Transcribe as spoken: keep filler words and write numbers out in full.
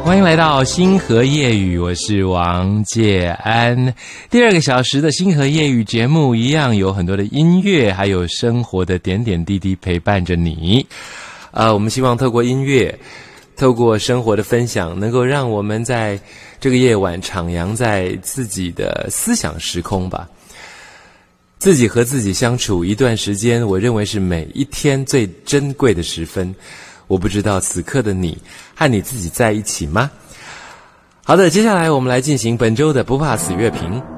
欢迎来到星河夜语，我是王介安。第二个小时的星河夜语节目一样有很多的音乐，还有生活的点点滴滴陪伴着你。呃，我们希望透过音乐，透过生活的分享，能够让我们在这个夜晚徜徉在自己的思想时空吧。自己和自己相处一段时间，我认为是每一天最珍贵的时分。我不知道此刻的你和你自己在一起吗？好的，接下来我们来进行本周的不怕死乐评。